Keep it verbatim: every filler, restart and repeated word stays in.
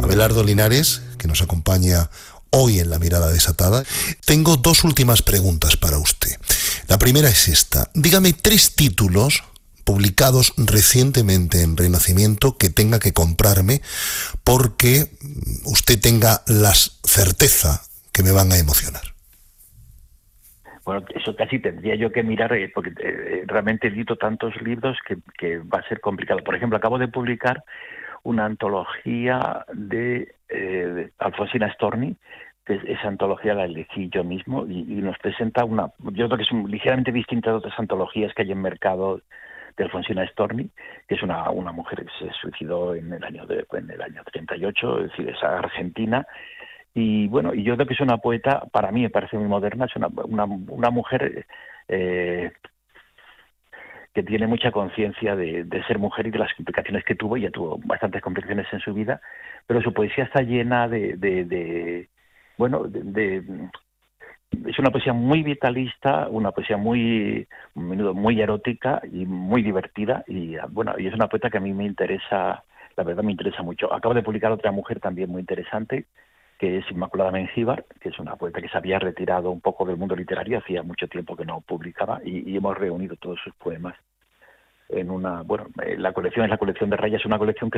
Abelardo Linares, que nos acompaña hoy en La Mirada Desatada. Tengo dos últimas preguntas para usted. La primera es esta. Dígame tres títulos publicados recientemente en Renacimiento que tenga que comprarme porque usted tenga la certeza que me van a emocionar. Bueno, eso casi tendría yo que mirar, eh, porque eh, realmente edito tantos libros que, que va a ser complicado. Por ejemplo, acabo de publicar una antología de, eh, de Alfonsina Storni, que esa antología la elegí yo mismo y, y nos presenta una, yo creo que es un, ligeramente distinta de otras antologías que hay en mercado de Alfonsina Storni, que es una, una mujer que se suicidó en el año de, en el año treinta y ocho, es decir, es argentina. Y bueno, y yo creo que es una poeta, para mí me parece muy moderna, es una, una, una mujer eh, que tiene mucha conciencia de, de ser mujer y de las complicaciones que tuvo. Ella tuvo bastantes complicaciones en su vida, pero su poesía está llena de, de, de bueno, de, de, es una poesía muy vitalista, una poesía muy, a menudo muy erótica y muy divertida. Y bueno, y es una poeta que a mí me interesa, la verdad me interesa mucho. Acabo de publicar otra mujer también muy interesante, que es Inmaculada Mengíbar, que es una poeta que se había retirado un poco del mundo literario, hacía mucho tiempo que no publicaba, y, y hemos reunido todos sus poemas en una, bueno, la colección es la colección de Rayas, una colección que